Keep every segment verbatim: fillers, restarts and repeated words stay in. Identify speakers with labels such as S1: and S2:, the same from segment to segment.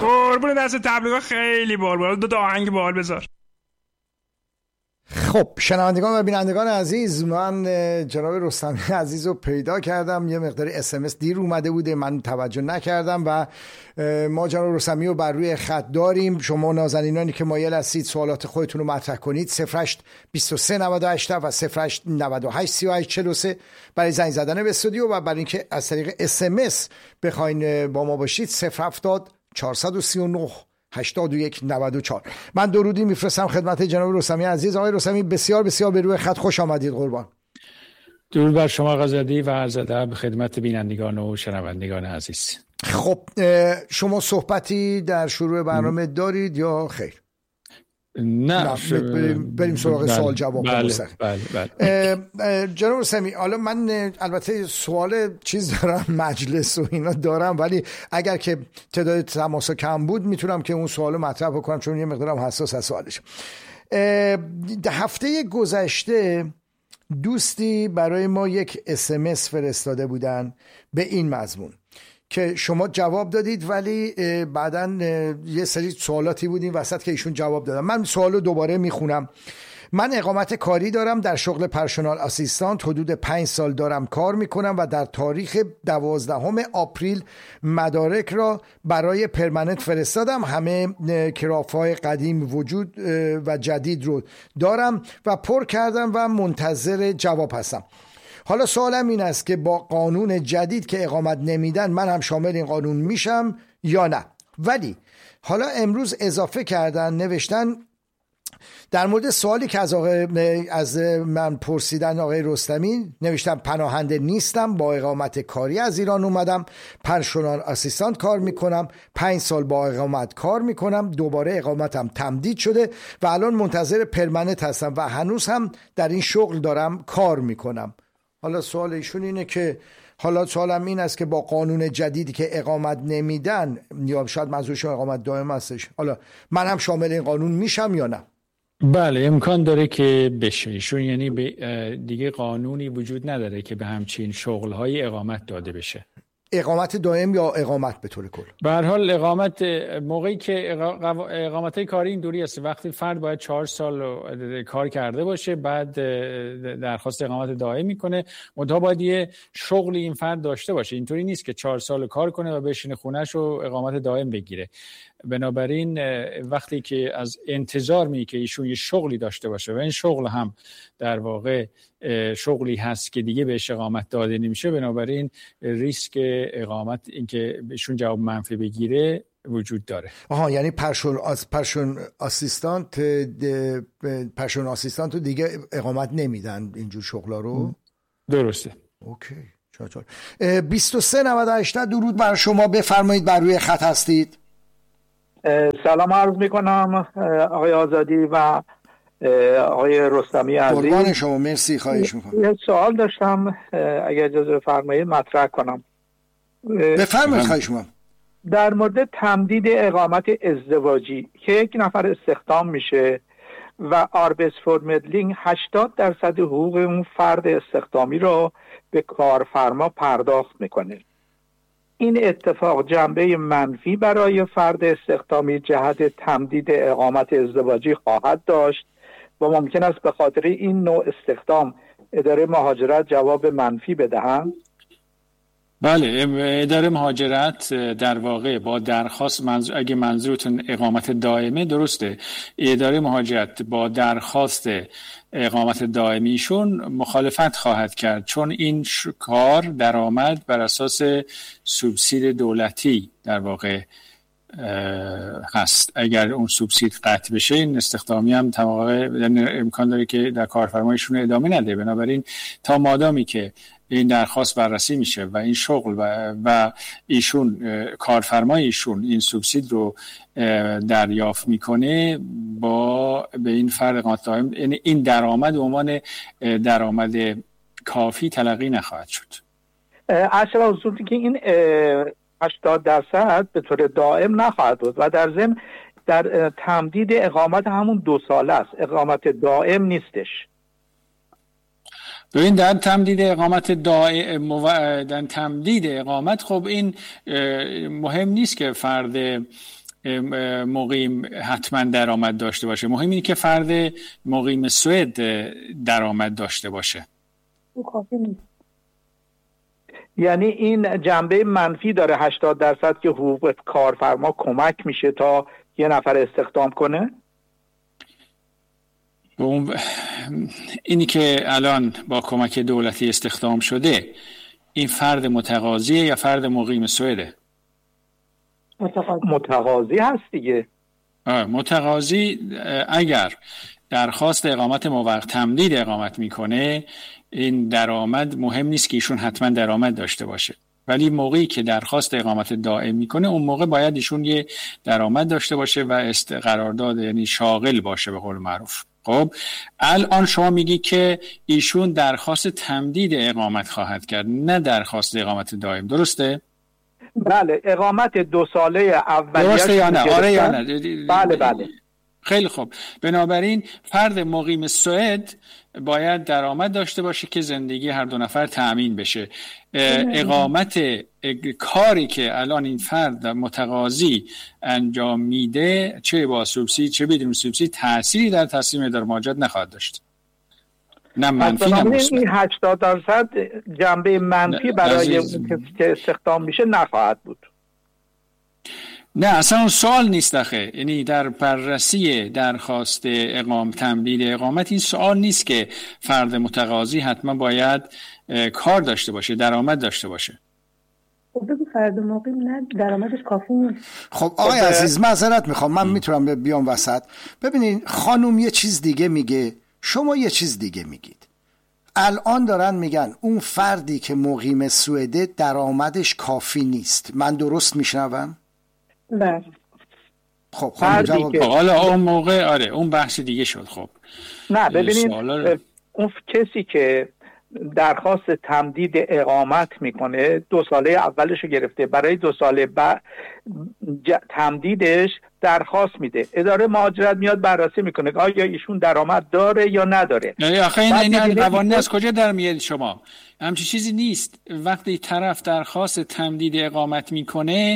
S1: قربون دست تبلیغات خیلی بال بال. دو تا آهنگ بال بذار.
S2: خب شنوندگان و بینندگان عزیز، من جناب رستمی عزیز رو پیدا کردم. یه مقداری اس ام اس دیر اومده بوده، من توجه نکردم و ما جناب رستمی رو بر روی خط داریم. شما نازنینانی که مایل هستید سوالات خودتون رو مطرح کنید صفر هشت بیست و سه نود و هشت و صفر هشت نود و هشت سی و هشت چهل و سه برای زنگ زدن به استودیو و برای اینکه از طریق اس ام اس بخواین با ما باشید صفر هفتاد چهارصد و سی و نه هشتاد و یک نود و چهار. من درودی میفرستم خدمت جناب رستمی عزیز. آقای رستمی بسیار بسیار به روی خط خوش آمدید. قربان.
S3: درود بر شما غزدی و عرض ادب به خدمت بینندگان و شنوندگان عزیز.
S2: خب شما صحبتی در شروع برنامه دارید یا خیر؟
S3: نه,
S2: نه بریم, بریم سراغ بله. سوال جواب.
S3: بله بله بله.
S2: جناب رستمی، حالا من البته سوال چیز دارم، مجلس و اینا دارم، ولی اگر که تعداد تماسا کم بود میتونم که اون سوالو مطرح بکنم چون یه مقدارم حساس از سوالش. هفته گذشته دوستی برای ما یک اس ام اس فرستاده بودن به این مضمون که شما جواب دادید، ولی بعداً یه سری سوالاتی بود این وسط که ایشون جواب دادن. من سوالو دوباره میخونم. من اقامت کاری دارم، در شغل پرسونال اسیستانت حدود پنج سال دارم کار میکنم و در تاریخ دوازدهم آپریل مدارک را برای پرمننت فرستادم. همه کرافای قدیم وجود و جدید رو دارم و پر کردم و منتظر جواب هستم. حالا سوالم این است که با قانون جدید که اقامت نمیدن من هم شامل این قانون میشم یا نه؟ ولی حالا امروز اضافه کردن نوشتن در مورد سوالی که از, از من پرسیدن آقای رستمی، نوشتم پناهنده نیستم، با اقامت کاری از ایران اومدم، پرسونال اسیستانت کار میکنم، پنج سال با اقامت کار میکنم، دوباره اقامتم تمدید شده و الان منتظر پرمننت هستم و هنوز هم در این شغل دارم کار میکنم. حالا سوال ایشون اینه که حالا سوالم این است که با قانون جدیدی که اقامت نمیدن، یا شاید منظورشون اقامت دائم هستش، حالا من هم شامل این قانون میشم یا نه؟
S3: بله امکان داره که بشه. ایشون یعنی دیگه قانونی وجود نداره که به همچین شغل‌های اقامت داده بشه.
S2: اقامت دائم یا اقامت به طور کل؟
S3: به هر حال اقامت موقعی که اقامت‌های کاری این دوری است، وقتی فرد باید چهار سال کار کرده باشه بعد درخواست اقامت دائم میکنه، منتها باید یه شغلی این فرد داشته باشه. اینطوری نیست که چهار سال کار کنه و بشینه خونه‌ش و اقامت دائم بگیره. بنابراین وقتی که از انتظار می که ایشون یه شغلی داشته باشه و این شغل هم در واقع شغلی هست که دیگه بهش اقامت داده نمیشه، بنابراین ریسک اقامت اینکه ایشون جواب منفی بگیره وجود داره.
S2: آها، یعنی پرسون آس پرسون اسیستانت پرسون اسیستانت رو دیگه اقامت نمیدن اینجور شغلا رو؟
S3: درسته.
S2: اوکی. چطور؟ بیست و سه نود و هشت درود بر شما، بفرمایید، بر روی خط هستید.
S4: سلام عرض میکنم آقای آزادی و آقای رستمی عزیز.
S2: قربان شما، مرسی، خواهش میکنم.
S4: یه سوال داشتم اگر اجازه بفرمایید مطرح کنم.
S2: بفرمایید، خواهش میکنم.
S4: در مورد تمدید اقامت ازدواجی که یک نفر استخدام میشه و آربتسفورمدلینگ هشتاد درصد حقوق اون فرد استخدامی رو به کارفرما پرداخت میکنه، این اتفاق جنبه منفی برای فرد استخدامی جهت تمدید اقامت ازدواجی خواهد داشت و ممکن است به خاطر این نوع استخدام اداره مهاجرت جواب منفی بدهند؟
S3: بله، اداره مهاجرت در واقع با درخواست، منظور اگه منظورتون اقامت دائمه، درسته، اداره مهاجرت با درخواست اقامت دائمیشون مخالفت خواهد کرد، چون این کار درآمد بر اساس سوبسید دولتی در واقع هست. اگر اون سوبسید قطع بشه این استخدامی هم تماما امکان داره که در کارفرمایشون ادامه نده. بنابراین تا مادامی که این درخواست بررسی میشه و این شغل و, و ایشون کارفرمای ایشون این سوبسید رو دریافت میکنه، با به این فرد اقامت دائم، یعنی این درآمد به عنوان درآمد کافی تلقی نخواهد شد.
S4: اصلا اصولی که این هشتاد درصد به طور دائم نخواهد بود و در ضمن در تمدید اقامت همون دو ساله است، اقامت دائم نیستش.
S3: ببین در تمدید اقامت دائم در تمدید اقامت خب این مهم نیست که فرد مقیم حتما درآمد داشته باشه، مهم اینه که فرد مقیم سوئد درآمد داشته باشه.
S5: کافی نیست.
S4: یعنی این جنبه منفی داره هشتاد درصد که حقوق کارفرما کمک میشه تا یه نفر استخدام کنه.
S3: اون اینی که الان با کمک دولتی استخدام شده، این فرد متقاضیه یا فرد مقیم سوئده؟
S5: متقاضی.
S4: متقاضی هست دیگه.
S3: متقاضی اگر درخواست اقامت موقت تمدید اقامت میکنه، این درآمد مهم نیست که ایشون حتما درآمد داشته باشه، ولی موقعی که درخواست اقامت دائم میکنه اون موقع باید ایشون یه درآمد داشته باشه و است قرارداد، یعنی شاغل باشه به قول معروف. خب الان شما میگی که ایشون درخواست تمدید اقامت خواهد کرد، نه درخواست اقامت دائم، درسته؟
S4: بله، اقامت دو ساله اولیش
S3: درسته یا نه؟ آره یا نه؟
S4: بله بله.
S3: خیلی خوب. بنابراین فرد مقیم سوئد باید درآمد داشته باشه که زندگی هر دو نفر تأمین بشه. اقامت کاری که الان این فرد متقاضی انجام میده، چه با سوبسید چه بدون سوبسید، تأثیری در تصمیم اداره مهاجرت نخواهد داشت، نه منفی نه مثبت.
S4: این هشتاد درصد جنبه منفی برای کسی که استخدام میشه نخواهد بود.
S3: نه اصلا اون سوال نیست داخل، یعنی در بررسی درخواست اقام تمدید اقامت این سوال نیست که فرد متقاضی حتما باید کار داشته باشه، درآمد داشته باشه.
S5: خب بگو فرد مقیم نه درآمدش کافی نیست.
S2: خب آقای عزیز معذرت میخوام، من میتونم بیام وسط؟ ببینین خانوم یه چیز دیگه میگه، شما یه چیز دیگه میگید. الان دارن میگن اون فردی که مقیم سوئده درآمدش کافی نیست. من درست میشنوم؟
S5: بله.
S2: خب خب جواب
S3: حالا اون موقع آره اون بحث دیگه شد. خب
S4: نه ببینید رو... اون کسی که درخواست تمدید اقامت میکنه دو ساله اولشو گرفته، برای دو ساله بعد ج... تمدیدش درخواست میده، اداره مهاجرت میاد بررسی میکنه که آیا ایشون درآمد داره یا نداره.
S3: نه آخه این این قوانین از کجا در میاد شما؟ همچین چیزی نیست. وقتی طرف درخواست تمدید اقامت میکنه،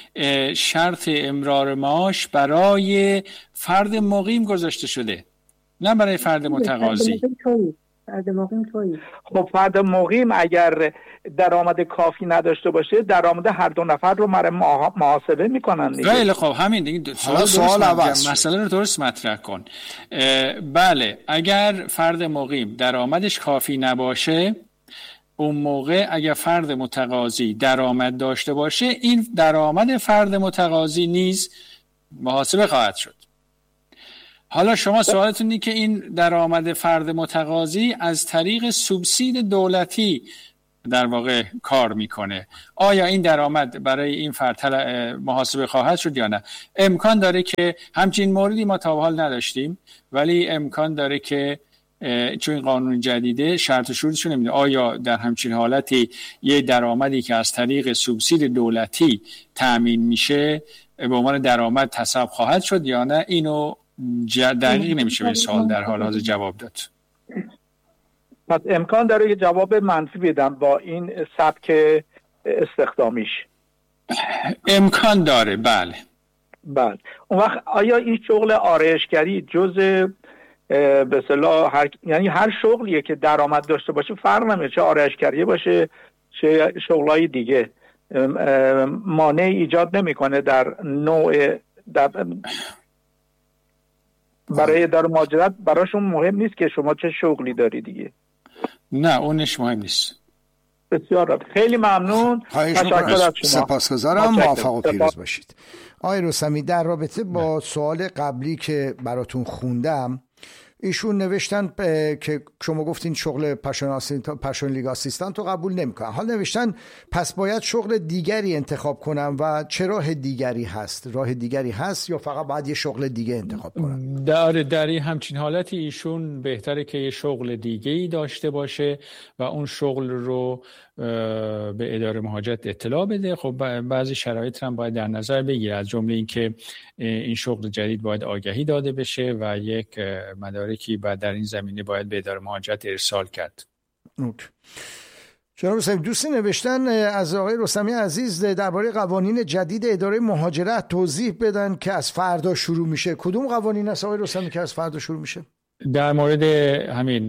S3: شرط امرار معاش برای فرد مقیم گذاشته شده، نه برای فرد متقاضی.
S5: فرد مقیم تویی.
S4: خب فرد مقیم اگر درآمد کافی نداشته باشه، درآمد هر دو نفر رو مر محاسبه میکنن دیگه.
S3: خیلی خب همین دیگه. سوال سوال عوض، مسئله رو درست مطرح کن. بله اگر فرد مقیم درآمدش کافی نباشه، اون موقع اگر فرد متقاضی درآمد داشته باشه، این درآمد فرد متقاضی نیز محاسبه خواهد شد. حالا شما سوالتون اینه که این درآمد فرد متقاضی از طریق سوبسید دولتی در واقع کار میکنه، آیا این درآمد برای این فرد محاسبه خواهد شد یا نه؟ امکان داره که همچین موردی ما تا حال نداشتیم، ولی امکان داره که چون قانون جدیده شرط و شروطش نمیده، آیا در همچین حالتی یه درآمدی که از طریق سوبسید دولتی تأمین میشه به عنوان درآمد حساب خواهد شد یا نه؟ اینو دقیق نمیشه به سوال در حال حاضر جواب داد.
S4: پس امکان داره یه جواب منفی بدم با این سبک استخدامیش؟
S3: امکان داره، بله
S4: بله. اون وقت آیا این شغل آرایشگری جز به اصطلاح هر... یعنی هر شغلیه که درآمد داشته باشه فرق نمیکنه، چه آرایشگری باشه چه شغلای دیگه، مانع ایجاد نمیکنه در نوع در برای اداره مهاجرت براشون مهم نیست که شما چه شغلی داری دیگه.
S3: نه اونش مهم نیست.
S4: بسیار خیلی ممنون، تشکر از شما.
S2: سپاسگزارم، موفق و پیروز باشید. آقای رستمی در رابطه با سوال قبلی که براتون خوندم، ایشون نوشتن که شما گفتین شغل پرسونل لیگ اسیستنت رو قبول نمیکنن، حال نوشتن پس باید شغل دیگری انتخاب کنم و چه راه دیگری هست؟ راه دیگری هست یا فقط باید یه شغل دیگه انتخاب کنم؟
S3: در در همچین حالتی ایشون بهتره که یه شغل دیگه‌ای داشته باشه و اون شغل رو به اداره مهاجرت اطلاع بده. خب بعضی شرایط هم باید در نظر بگیره، از جمله این که این شغل جدید باید آگهی داده بشه و یک مدارکی بعد در این زمینه باید به اداره مهاجرت ارسال کرد.
S2: اوکی. جناب رستمی، دوستی نوشتن از آقای رستمی عزیز درباره قوانین جدید اداره مهاجرت توضیح بدن که از فردا شروع میشه. کدوم قوانین است آقای رستمی که از فردا شروع میشه؟
S3: در مورد همین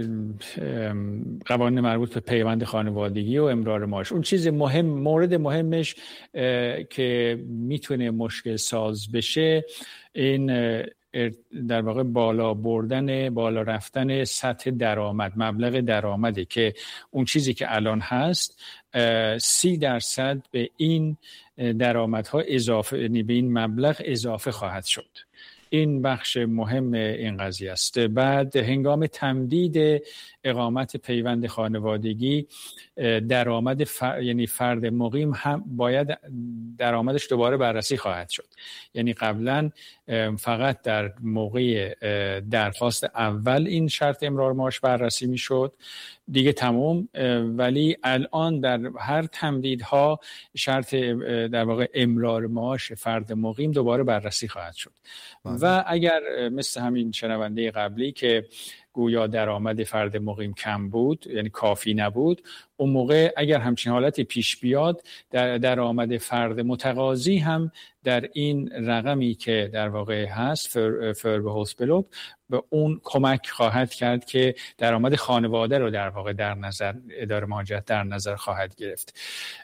S3: قوانین مربوط به پیوند خانوادگی و امرار معاش، اون چیز مهم، مورد مهمش که میتونه مشکل ساز بشه، این در واقع بالا بردن، بالا رفتن سطح درآمد، مبلغ درآمده که اون چیزی که الان هست سی درصد به این درآمدها اضافه، یعنی به این مبلغ اضافه خواهد شد. این بخش مهم این قضیه است. بعد هنگام تمدید اقامت پیوند خانوادگی درآمد فر... یعنی فرد مقیم هم باید درآمدش دوباره بررسی خواهد شد. یعنی قبلا فقط در موقع درخواست اول این شرط امرار معاش بررسی میشد، دیگه تمام، ولی الان در هر تمدیدها شرط در واقع امرار معاش فرد مقیم دوباره بررسی خواهد شد. و اگر مثل همین شنونده قبلی که گویا درآمد فرد مقیم کم بود، یعنی کافی نبود، اون موقع اگر همچین حالتی پیش بیاد، در درآمد فرد متقاضی هم در این رقمی که در واقع هست فربهوسبلوب به اون کمک خواهد کرد که درآمد خانواده رو در واقع در نظر اداره مهاجرت در نظر خواهد گرفت.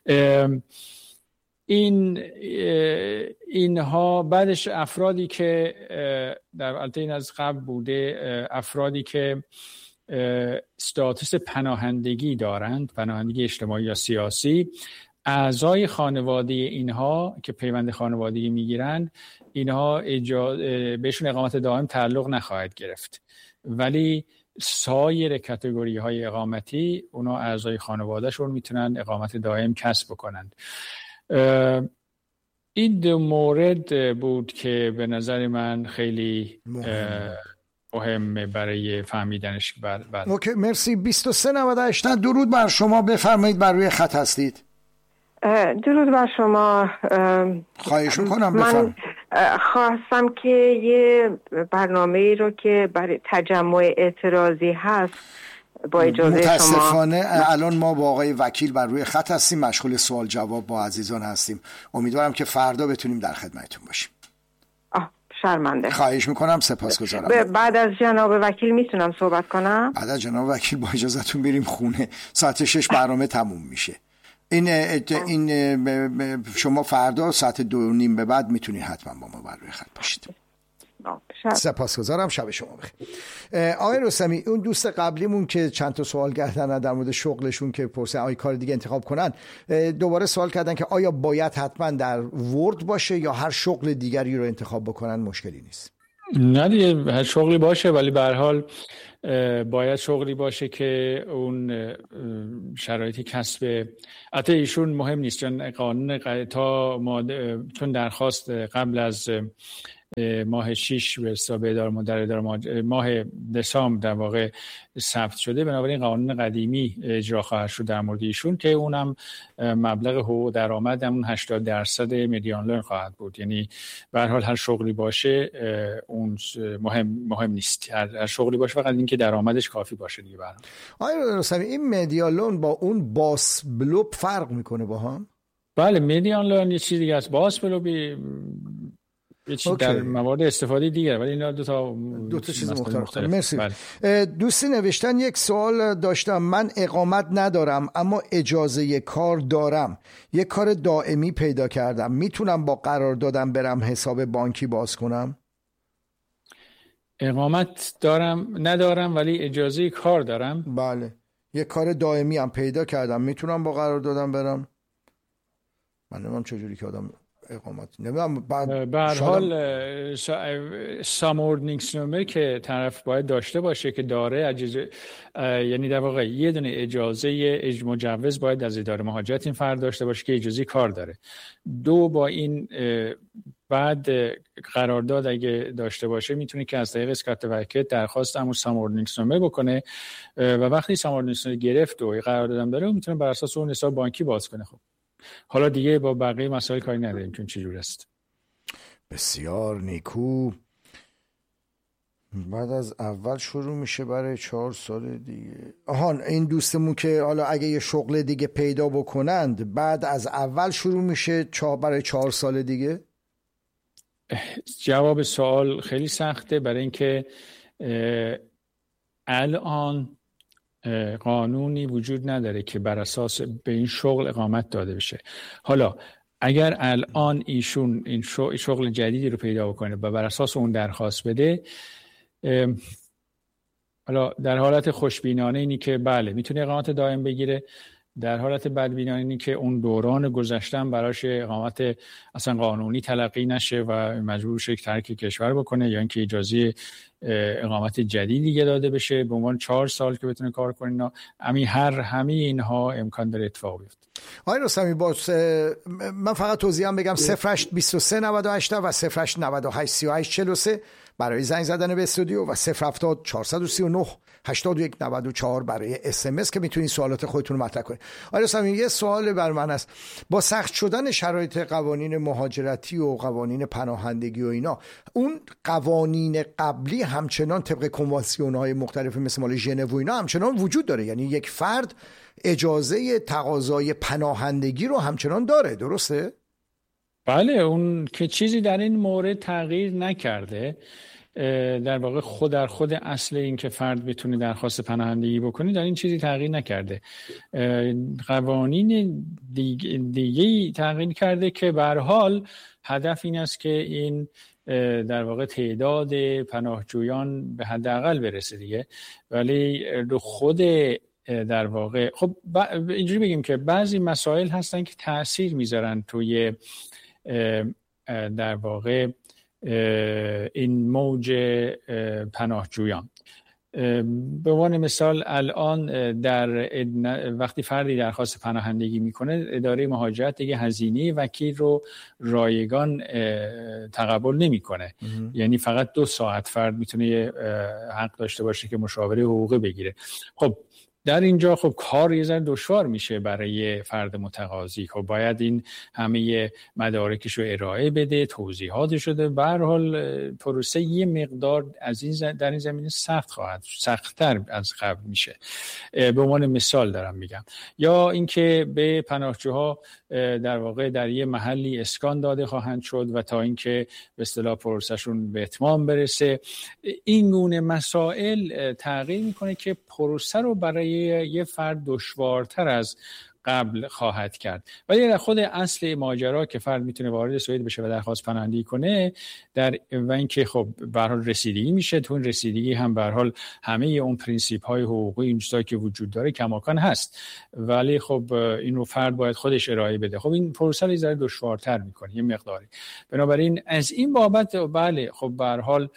S3: این اینها بعدش افرادی که در البته این از قبل بوده، افرادی که استاتوس پناهندگی دارند، پناهندگی اجتماعی یا سیاسی، اعضای خانواده اینها که پیوند خانوادگی میگیرند، اینها بهشون اقامت دائم تعلق نخواهد گرفت، ولی سایر کاتگوری های اقامتی اونا اعضای خانوادهشون میتونن اقامت دائم کسب بکنند. این دو مورد بود که به نظر من خیلی مهمه برای فهمیدنش. بله.
S2: اوکی، مرسی. بیست و سه نود و هشت درود بر شما، بفرمایید، بر روی خط هستید.
S6: درود بر شما.
S2: خواهش میکنم
S6: من
S2: بفرمایید.
S6: خواستم که یه برنامه‌ای رو که برای تجمع اعتراضی هست با اجازه شما.
S2: متاسفانه الان ما با آقای وکیل بر روی خط هستیم، مشغول سوال جواب با عزیزان هستیم. امیدوارم که فردا بتونیم در خدمتتون باشیم.
S6: آه شرمنده.
S2: خواهش میکنم، سپاسگزارم.
S6: بعد از جناب وکیل میتونم صحبت کنم؟
S2: بعد از جناب وکیل با اجازهتون بریم خونه، ساعت شش برنامه تموم میشه. این این شما فردا ساعت دو و نیم به بعد میتونید حتما با ما بر روی خط باشید. سپاسگزارم، شب شما بخیر. آقای رستمی، اون دوست قبلیمون که چند تا سوال کردن در مورد شغلشون که پرسیدن آیا کار دیگه انتخاب کنن، دوباره سوال کردن که آیا باید حتما در ورد باشه یا هر شغل دیگری رو انتخاب بکنن مشکلی نیست؟
S3: نه دیگه، هر شغلی باشه، ولی به هر حال باید شغلی باشه که اون شرایطی کسب، البته ایشون مهم نیست چون قانون تا چون درخواست قبل از ماه شش به حساب اداره مدیر ماه دسامبر در واقع ثبت شده، بنابراین قانون قدیمی اجرا خواهد شد در مورد ایشون که اونم مبلغ حقوق درآمد همون هشتاد درصد میدیان لرن خواهد بود. یعنی به هر حال هر شغلی باشه اون مهم مهم نیست، هر شغلی باشه، فقط اینکه درآمدش کافی باشه دیگه. برام
S2: آیا رستمی این میدیان لرن با اون باس بلوب فرق میکنه با هم؟
S3: بله، میدیان لرن یه چیز دیگه است، باس بلوب یه چیز در موارد استفاده دیگه، ولی اینا دو تا
S2: دو تا چیز مختلف. مختلف. مرسی. بله. دوستی نوشتن یک سوال داشتم، من اقامت ندارم اما اجازه کار دارم، یک کار دائمی پیدا کردم، میتونم با قرار دادم برم حساب بانکی باز کنم؟
S3: اقامت دارم ندارم ولی اجازه کار دارم.
S2: بله، یک کار دائمی هم پیدا کردم، میتونم با قرار دادم برم؟ من نمیدونم چجوری که آدم اقامت نمیدونم.
S3: به هر حال ساموردنیکسنامه که طرف باید داشته باشه که داره اجازه، یعنی در واقع یه دونه اجازه مجوز باید از اداره مهاجرت این فرد داشته باشه که اجازه کار داره. دو، با این بعد قرارداد اگه داشته باشه میتونه که از طریق اسکات وکیل درخواست همون ساموردنیکسنامه بکنه و وقتی ساموردنیکسنامه گرفت و قراردادم داره میتونه بر اساس اون حساب بانکی باز کنه. خب حالا دیگه با بقیه مسائل کاری نداریم که چه جور است.
S2: بسیار نیکو. بعد از اول شروع میشه برای چهار سال دیگه. آهان این دوستمون که حالا اگه یه شغل دیگه پیدا بکنند بعد از اول شروع میشه چهار برای چهار سال دیگه.
S3: جواب سوال خیلی سخته، برای اینکه الان قانونی وجود نداره که بر اساس به این شغل اقامت داده بشه. حالا اگر الان ایشون این شغل جدیدی رو پیدا بکنه و بر اساس اون درخواست بده، حالا در حالت خوشبینانه اینی که بله میتونه اقامت دائم بگیره، در حالت بدبینانه اینی که اون دوران گذشتن براش اقامت اصلا قانونی تلقی نشه و مجبور شه ترک کشور بکنه، یا اینکه اجازه اقامت جدیدی داده بشه به عنوان چهار سال که بتونه کار کنه. همین هر همه اینها امکان داره اتفاق بیفته.
S2: آقای رستمی باز من فقط توضیحم بگم صفر هشت بیست و سه نود و هشت و صفر هشت نود و هشت سی و هشت چهل و سه برای زنگ زدن به استودیو و صفر هفتاد چهارصد و سی و نه هشتاد و یک نود و چهار برای اس ام اس که میتونین سوالات خودتون رو مطرح کنید. آقای رستمی یه سوال بر من است، با سخت شدن شرایط قوانین مهاجرتی و قوانین پناهندگی و اینا، اون قوانین قبلی همچنان طبق کنوانسیون‌های مختلف مثل مال ژنو و اینا همچنان وجود داره؟ یعنی یک فرد اجازه تقاضای پناهندگی رو همچنان داره، درسته؟
S3: بله، اون که چیزی در این مورد تغییر نکرده. در واقع خود در خود اصل این که فرد بتونه درخواست پناهندگی بکنه در این چیزی تغییر نکرده. قوانین دیگه, دیگه تغییر کرده که به هر حال هدف این است که این در واقع تعداد پناهجویان به حداقل برسه دیگه. ولی خود در واقع خب اینجوری بگیم که بعضی مسائل هستن که تأثیر میذارن توی در واقع این موج پناهجویان. به عنوان مثال الان در وقتی فردی درخواست پناهندگی میکنه، اداره مهاجرت دیگه هزینه وکیل رو رایگان تقبل نمیکنه. یعنی فقط دو ساعت فرد میتونه حق داشته باشه که مشاوره حقوقی بگیره. خب در اینجا خب کار یه ذره دشوار میشه برای فرد متقاضی. خب باید این همه مدارکش رو ارائه بده، توضیحات شده. به هر حال پروسه یه مقدار از این در این زمینه سخت خواهد سخت‌تر از قبل میشه. به عنوان مثال دارم میگم. یا اینکه به پناهجوها در واقع در یه محلی اسکان داده خواهند شد و تا اینکه به اصطلاح پروسهشون به اتمام برسه. این گونه مسائل تغییر میکنه که پروسه رو برای یه فرد دشوارتر از قبل خواهد کرد. ولی در خود اصل ماجرا که فرد میتونه وارد سوئد بشه و درخواست پناهندگی کنه در و اینکه خب به هر حال رسیدگی میشه، تو اون رسیدگی هم به هر حال همه اون پرینسیپ های حقوقی این چیزایی که وجود داره کماکان هست، ولی خب این رو فرد باید خودش ارائه بده. خب این پروسه رو یه ذره دشوارتر میکنه یه مقداری. بنابراین از این بابت بله خب به هر حال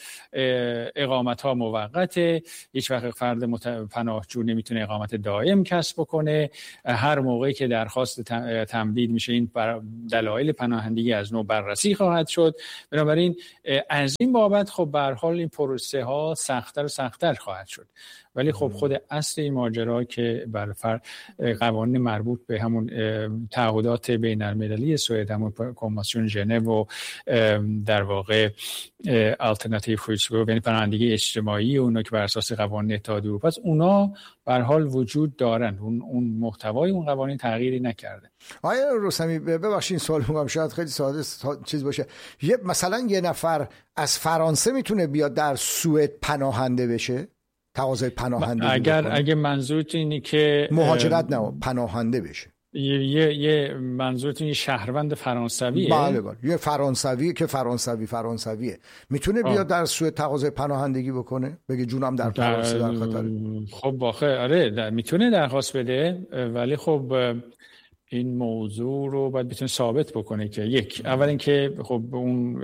S3: اقامت ها موقته، هیچ وقت فرد پناهجو نمیتونه اقامت دائم کسب بکنه. هر موقعی که درخواست تمدید میشه این دلایل پناهندگی از نو بررسی خواهد شد. بنابراین از این بابت خب به هر حال این پروسه ها سخت‌تر و سخت‌تر خواهد شد. ولی خب خود اصل این ماجرا که بر فر قوانین مربوط به همون تعهدات بین‌المللی سوئد، همون کنوانسیون ژنو و در واقع آلترناتیو فریسکو یعنی پناهندگی اجتماعی اونا که بر اساس قوانین اتحادیه اروپا است، اونا به هر حال وجود دارن. اون اون محتوای اون قوانین تغییری نکرده.
S2: آقای رستمی ببخشید سوال میگم شاید خیلی ساده چیز باشه. یه مثلا یه نفر از فرانسه میتونه بیاد در سوئد پناهنده بشه؟ تقاضای پناهندگی
S3: اگر
S2: بکنه؟
S3: اگه منظورت اینه که
S2: مهاجرت نه پناهنده بشه،
S3: یه یه منظورتون یه شهروند فرانسویه؟
S2: بله بله یه فرانسویه که فرانسوی فرانسویه میتونه بیاد در سوئد تقاضای پناهندگی بکنه، بگه جونم در فرانسه در خطره؟
S3: خب واقعا آره در میتونه درخواست بده، ولی خب این موضوع رو باید بتونه ثابت بکنه که یک اول اینکه خب اون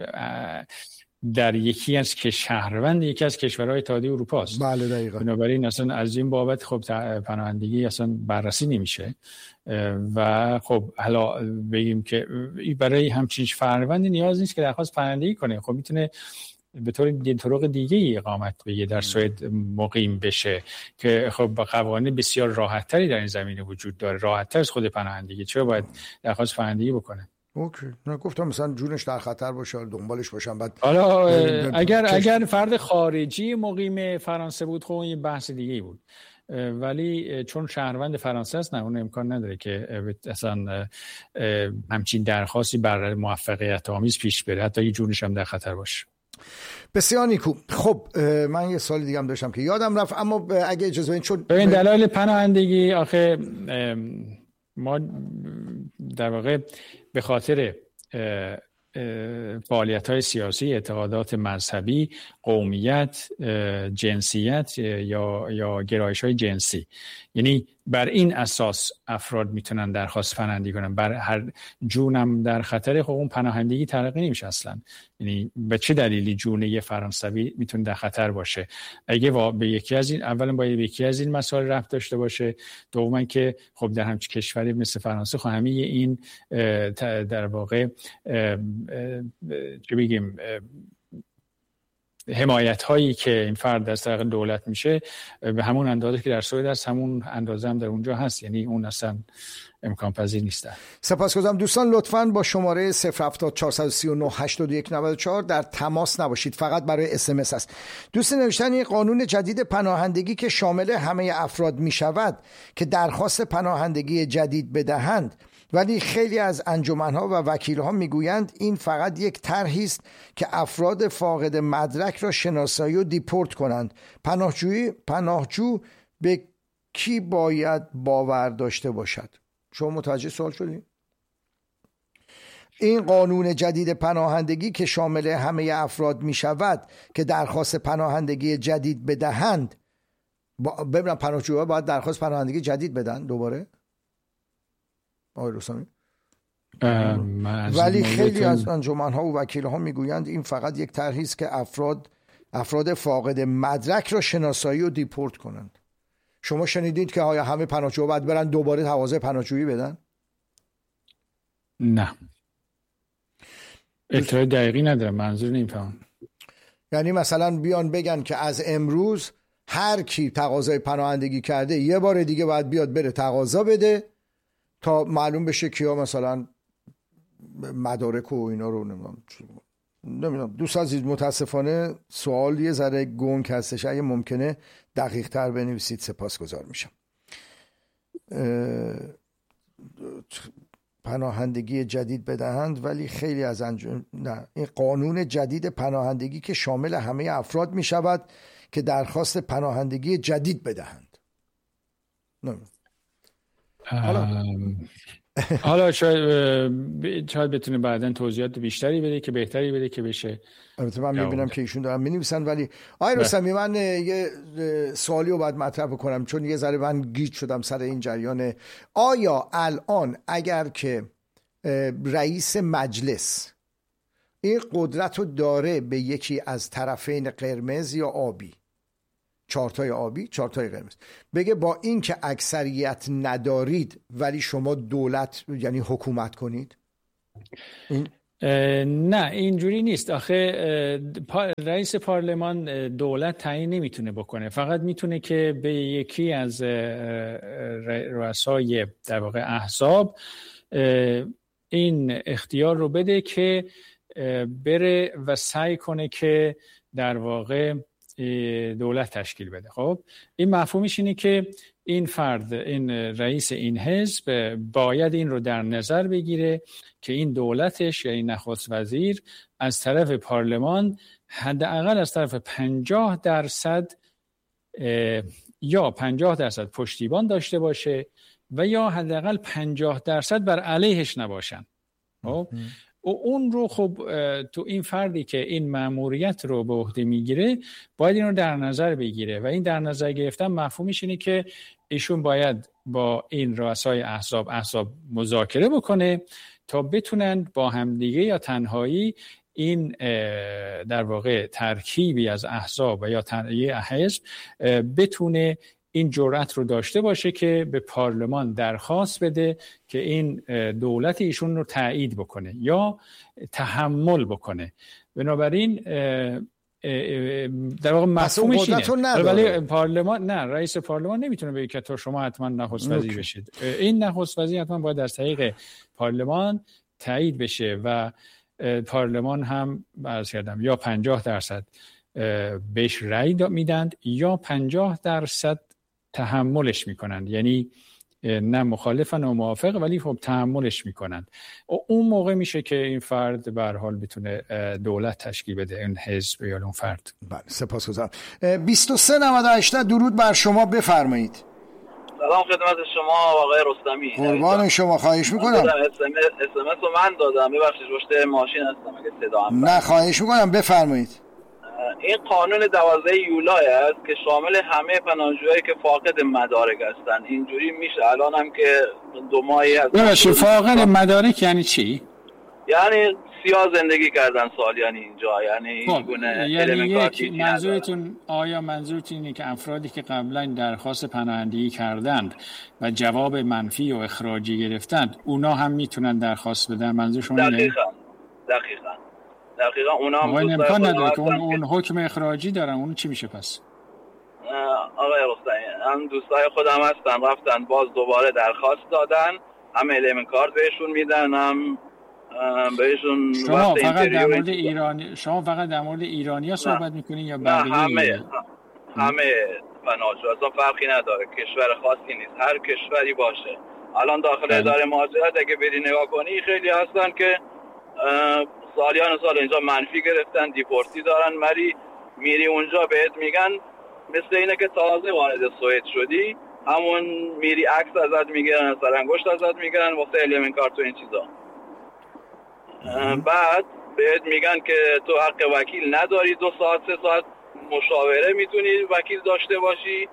S3: در یکی از که شهروند یکی از کشورهای اتحادیه اروپا است.
S2: بله دقیقاً.
S3: بنابراین اصلا از این بابت خب پناهندگی اصلا بررسی نمیشه و خب حالا بگیم که برای همچین شهروندی نیاز نیست که درخواست پناهندگی کنه. خب میتونه به طور طرق دیگه اقامت بگیره، در سوئد مقیم بشه که خب قوانین بسیار راحت‌تری در این زمینه وجود داره، راحت‌تر از خود پناهندگی. چرا باید درخواست پناهندگی بکنه؟
S2: اوکی، نه گفتم مثلا جونش در خطر باشه دنبالش باشم. بعد
S3: حالا اگر کش... اگر فرد خارجی مقیم فرانسه بود خب این بحث دیگه بود، ولی چون شهروند فرانسه است نه، اون امکان نداره که اصلا همچین درخواستی بر موفقیت آمیز پیش بره، حتی یه جونش هم در خطر باشه.
S2: بسیار نیکو. خب من یه سوال دیگه هم داشتم که یادم رفت، اما اگه اجازه بدین چون
S3: ببین دلایل پناهندگی آخه ما در واقع به خاطر فعالیت‌های سیاسی، اعتقادات مذهبی، قومیت، جنسیت یا یا گرایش‌های جنسی، یعنی بر این اساس افراد میتونن درخواست پناهندگی کنن. بر هر جونم در خطر، خب اون پناهندگی تلقی نمیشه اصلا. یعنی به چه دلیلی جون یه فرانسوی میتونه در خطر باشه؟ اگه به یکی از این، اولا باید به یکی از این مسائل ربط داشته باشه، دوما که خب در همچین کشوری مثل فرانسه خب همه این در واقع چه بگیم حمایت هایی که این فرد از طریق دولت میشه به همون اندازه که در سوئد است، همون اندازه هم در اونجا هست، یعنی اون اصلا امکان پذیر نیست.
S2: سپاسگزارم دوستان، لطفاً با شماره صفر هفتاد چهارصد و سی و نه هشتاد و یک نود و چهار در تماس نباشید، فقط برای اس ام اس است. دوست نوشتن این قانون جدید پناهندگی که شامل همه افراد می شود که درخواست پناهندگی جدید بدهند، ولی خیلی از انجمن‌ها و وکیل‌ها میگویند این فقط یک طرحی است که افراد فاقد مدرک را شناسایی و دیپورت کنند. پناهجویی پناهجو به کی باید باور داشته باشد؟ شما متوجه سوال شدید؟ این قانون جدید پناهندگی که شامل همه افراد می شود که درخواست پناهندگی جدید بدهند، ببینم پناهجوها باید درخواست پناهندگی جدید بدن دوباره؟ آقای رستمی؟ ولی خیلی از انجمن‌ها و وکیل‌ها میگویند این فقط یک طرحی است که افراد افراد فاقد مدرک را شناسایی و دیپورت کنند. شما شنیدید که آیا همه پناهجوها باید برن دوباره تقاضای پناهجویی بدن؟
S3: نه، اطلاع دقیقی ندارم، منظور نمیفهمم.
S2: یعنی مثلا بیان بگن که از امروز هر کی تقاضای پناهندگی کرده یه بار دیگه باید بیاد بره تقاضا بده تا معلوم بشه کیا مثلا مدارک و اینا رو نمیدونم نمیدونم. دوست عزیز متاسفانه سوال یه ذره گنگ هستش، اگه ممکنه دقیق تر بنویسید سپاسگزار میشم. پناهندگی جدید بدهند ولی خیلی از انجام نه، این قانون جدید پناهندگی که شامل همه افراد می شود که درخواست پناهندگی جدید بدهند. نمیدونم.
S3: حالا حالا شاید شاید بتونه بعداً توضیحات بیشتری بده که بهتری بده که بشه.
S2: البته من میبینم که ایشون دارن مینویسن، ولی آقای رستمی من یه سوالی رو باید مطرح بکنم چون یه ذره من گیج شدم سر این جریان. آیا الان اگر که رئیس مجلس این قدرت رو داره به یکی از طرفین قرمز یا آبی، چارتای آبی چارتای قرمز، بگه با این که اکثریت ندارید ولی شما دولت یعنی حکومت کنید؟ این
S3: نه اینجوری نیست. آخه رئیس پارلمان دولت تعیین نمیتونه بکنه، فقط میتونه که به یکی از رؤسای در واقع احزاب این اختیار رو بده که بره و سعی کنه که در واقع دولت تشکیل بده. خب این مفهومش اینه که این فرد، این رئیس این حزب باید این رو در نظر بگیره که این دولتش یا این نخست وزیر از طرف پارلمان حداقل از طرف پنجاه درصد یا پنجاه درصد پشتیبان داشته باشه و یا حداقل پنجاه درصد بر علیهش نباشن. خب و اون رو خب تو این فردی که این مأموریت رو به عهده میگیره باید این رو در نظر بگیره و این در نظر گرفتن مفهومش اینه که ایشون باید با این رؤسای احزاب احزاب مذاکره بکنه تا بتونن با همدیگه یا تنهایی این در واقع ترکیبی از احزاب و یا تنهایی حزب بتونه این جرأت رو داشته باشه که به پارلمان درخواست بده که این دولت ایشون رو تایید بکنه یا تحمل بکنه. بنابراین در واقع مفهومش اینه، ولی پارلمان نه، رئیس پارلمان نمیتونه بگه که تو شما حتما نخست وزیر بشید. این نخست وزیر حتما باید از طریق پارلمان تایید بشه و پارلمان هم عرض کردم یا پنجاه درصد بهش رأی میدند یا پنجاه درصد تحملش میکنند، یعنی نه مخالفن و موافق ولی خب تحملش میکنند. اون موقع میشه که این فرد به هر حال بتونه دولت تشکیل بده، این حزب یا اون فرد.
S2: بله سپاسگزارم. بیست و سه نود و هشت درود بر شما، بفرمایید.
S7: سلام خدمت شما آقای رستمی.
S2: قربان شما، خواهش میکنم.
S7: اس ام اس رو من دادم، ببخشید پشت ماشین هستم اگه صدا هم
S2: نه خواهش میکنم بفرمایید.
S7: این قانون دوازده یولای است که شامل همه پناهجویایی که فاقد مدارک هستن. اینجوری میشه الان هم که دو ماهی از
S3: ببخشید فاقد مدارک یعنی چی؟
S7: یعنی سیاه زندگی کردن سالیانی اینجا، یعنی اینگونه
S3: یعنی یک منظورتون آیا منظورتون اینه که افرادی که قبلا درخواست پناهندگی کردند و جواب منفی و اخراجی گرفتند اونا هم میتونن درخواست بدن؟ منظورشون اینه؟
S7: دقیقاً دقیقاً دقیقاً اونا هم
S3: امکان نداره که اون, اون حکم اخراجی دارن، اون چی میشه پس؟
S7: آقای رستمی هم دوستای خودم هستن رفتن باز دوباره درخواست دادن، هم الیمن کارت بهشون میدن هم بهشون
S3: شما فقط در مورد ایرانی شما فقط در مورد ایرانی‌ها صحبت میکنین یا بقیه؟
S7: همه همه پناهجو اصلا فرقی نداره، کشور خاصی نیست، هر کشوری باشه. الان داخل اداره مهاجرت اگه بری نگاه کنی خیلی هستن که سالیان سال اینجا منفی گرفتن، دیپورتی دارن، ولی میری اونجا بهت میگن مثل اینه که تازه وارد سوئد شدی، همون میری عکس ازت میگیرن، سرانگشت ازت میگیرن واسه الیمن کارت و این چیزا. بعد بهت میگن که تو حق وکیل نداری، دو ساعت سه ساعت مشاوره میتونی وکیل داشته باشی،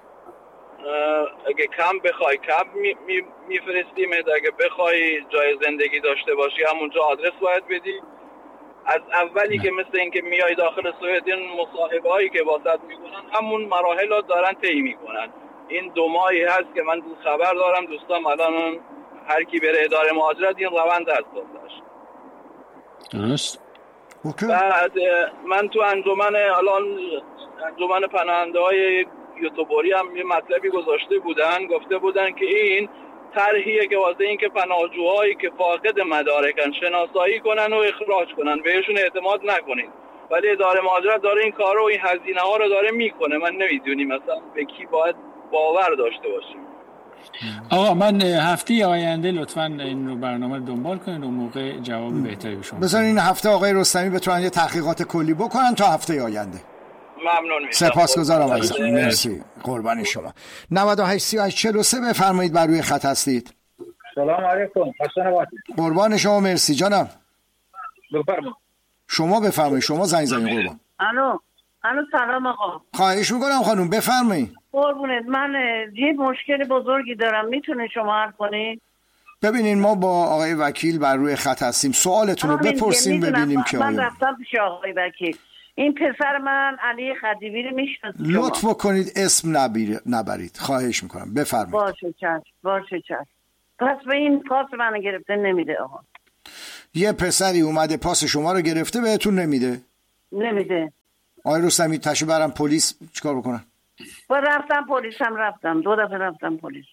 S7: اگه کم بخوای کم میفرستیمت، اگه بخوای جای زندگی داشته باشی همونجا آدرس باید بدی. از اولی که مثل این که میای داخل سوئد این مصاحبه هایی که واسط میکنن همون مراحل رو دارن طی میکنن. این دو ماهی هست که من خبر دارم دوستام الان هر کی بره اداره مهاجرت این روند هست داشت.
S3: درست.
S7: بعد من تو انجمن الان انجمن پناهنده های یوتوبری هم یه مطلبی گذاشته بودن، گفته بودن که این طرحیه که واسه این که پناهجوهایی که فاقد مدارکن شناسایی کنن و اخراج کنن، بهشون اعتماد نکنید. ولی اداره مهاجرت داره این کار رو، این هزینه ها رو داره میکنه. من نمیدونیم مثلا به کی باید باور داشته باشیم.
S3: آقا من هفته آینده لطفاً این رو برنامه رو دنبال کنید و موقع جواب بهتری بشون
S2: بذارین این هفته آقای رستمی بتونن یه تحقیقات کلی بکنن تا هفته آینده.
S7: ممنون میشم.
S2: سپاسگزارم ازتون. مرسی. قربان شما. نود و هشت سی و هشت چهل و سه بفرمایید، بر روی خط هستید.
S8: سلام علیکم. خسته نباشید.
S2: قربان شما، مرسی جانم.
S8: بفرمایید.
S2: شما بفرمایید، شما زنگ زدین قربان.
S9: الو. الو سلام آقا.
S2: خواهش میکنم خانم بفرمایید.
S9: قربونت، من یه مشکل بزرگی دارم، میتونه شما حل کنید؟
S2: ببینین ما با آقای وکیل بر روی خط هستیم، سوالتون رو بپرسیم ببینیم که
S9: من رفتم پیش آقای وکیل. این پسر من علی خدیوی رو میشناسید؟
S2: لطف بکنید اسم نبیر... نبرید خواهش میکنم، بفرمایید.
S9: باشه چشم باشه چشم. پس به این پاس منو گرفته نمیده آقا.
S2: یه پسری اومده پاس شما رو گرفته بهتون نمیده؟
S9: نمیده.
S2: آقای رستمی تشو برم پلیس چیکار بکنن؟
S9: با رفتم پلیس هم رفتم دو دفعه رفتم پلیس.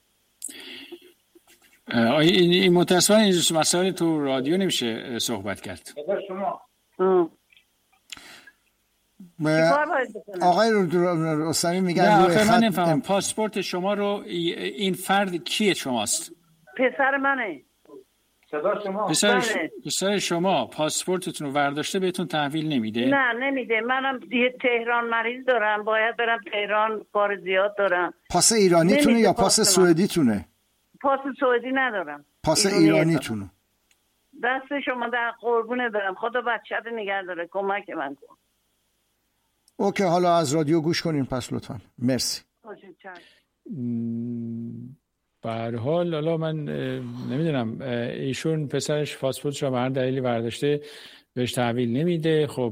S3: این متاسفانه این مسائل تو رادیو نمیشه صحبت کرد.
S8: شما
S2: آقای رستمی میگن
S3: نه آخه من نفهمم پاسپورت شما رو این فرد کیه شماست؟
S9: پسر منه.
S8: صدا شما
S3: پسر, ش... پسر شما پاسپورتتون رو ورداشته بهتون تحویل نمیده؟
S9: نه نمیده. منم تهران مریض دارم، باید برم تهران، کار زیاد دارم.
S2: پاس ایرانی تونه یا پاس سوئدی تونه؟
S9: پاس سوئدی ندارم.
S2: پاس ایرانی تونه.
S9: دست شما در قربونه برم، خدا بچه‌ت نگه داره، کمک من کن.
S2: اوکی حالا از رادیو گوش کنین پس لطفا. مرسی.
S3: به هر حال حالا من نمیدونم ایشون پسرش پاسپورتش رو به هر دلیلی برداشته بهش تحویل نمیده، خب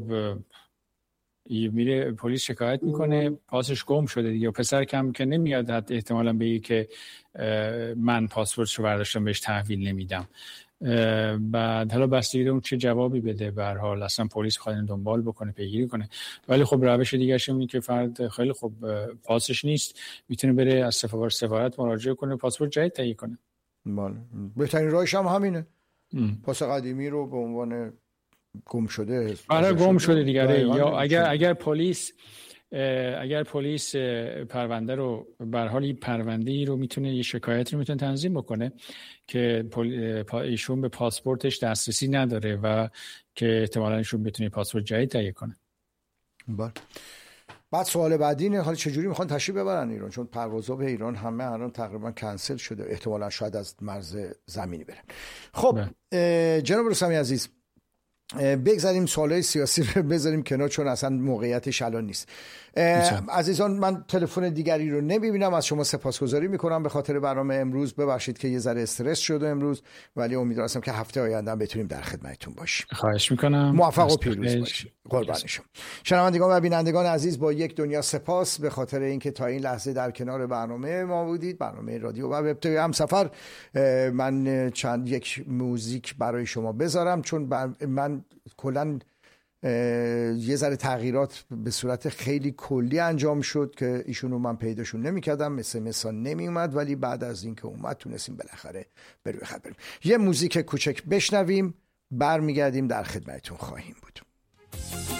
S3: میره پلیس شکایت میکنه پاسش گم شده دیگه. پسر کم که نمیاد حتی احتمالاً بگه که من پاسپورتش رو برداشتم بهش تحویل نمیدم. بعد حالا بستگی اون چه جوابی بده به هر حال اصلا پلیس خواهد دنبال بکنه پیگیری کنه. ولی خب روش دیگه ش اینه که فرد خیلی خوب پاسش نیست میتونه بره از سفارت سفارت مراجعه کنه پاسپورت جدید تهیه کنه.
S2: بله بهترین راهش هم همینه. پاس قدیمی رو به عنوان گم شده
S3: آره گم شده دیگه. یا اگر اگر پلیس اگر پلیس پرونده رو به هر حال پرونده‌ای رو میتونه یه شکایت رو میتونه تنظیم بکنه که ایشون به پاسپورتش دسترسی نداره و که احتمالاً ایشون بتونه پاسپورت جدید تهیه کنه.
S2: بله. بعد سوال بعدی اینه حالا چجوری میخوان تشریف ببرن ایران؟ چون پروازها به ایران همه الان تقریبا کنسل شده، احتمالاً شاید از مرز زمینی برن. خب جناب رستمی عزیز، بگذاریم سوالای سیاسی رو بذاریم کنار چون اصلا موقعیتش الان نیست. عزیزان من تلفن دیگری رو نمیبینم، از شما سپاسگزاری میکنم به خاطر برنامه امروز. ببخشید که یه ذره استرس شده امروز، ولی امیدوارم هستم که هفته آینده هم بتونیم در خدمتتون باشیم.
S3: خواهش میکنم.
S2: موفق و پیروز باشید. قربان شما. شنوندگان و بینندگان عزیز، با یک دنیا سپاس به خاطر اینکه تا این لحظه در کنار برنامه ما بودید، برنامه رادیو و وب تیوی همسفر. من چند یک موزیک برای شما بذارم چون من کلاً یه ذره تغییرات به صورت خیلی کلی انجام شد که ایشونو من پیداشون نمی‌کردم، مثل مثلا نمی اومد، ولی بعد از اینکه اومد تونستیم بالاخره به روی خط بریم. یه موزیک کوچک بشنویم، برمیگردیم در خدمتتون خواهیم بود.